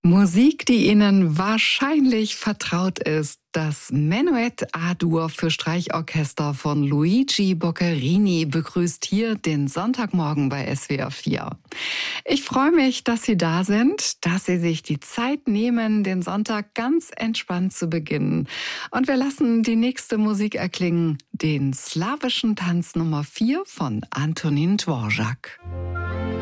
Musik, die Ihnen wahrscheinlich vertraut ist. Das Menuett A-Dur für Streichorchester von Luigi Boccherini begrüßt hier den Sonntagmorgen bei SWR 4. Ich freue mich, dass Sie da sind, dass Sie sich die Zeit nehmen, den Sonntag ganz entspannt zu beginnen. Und wir lassen die nächste Musik erklingen, den slawischen Tanz Nummer 4 von Antonin Dvorak.